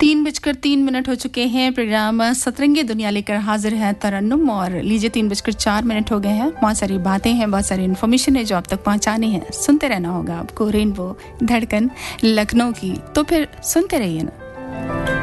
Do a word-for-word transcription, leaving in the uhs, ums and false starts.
तीन बजकर तीन मिनट हो चुके हैं। प्रोग्राम सतरंगी दुनिया लेकर हाजिर है तरन्नुम और लीजिए तीन बजकर चार मिनट हो गए हैं। बहुत सारी बातें हैं, बहुत सारी इन्फॉर्मेशन है जो आप तक पहुंचानी है। सुनते रहना होगा आपको रेनबो धड़कन लखनऊ की, तो फिर सुनते रहिए ना।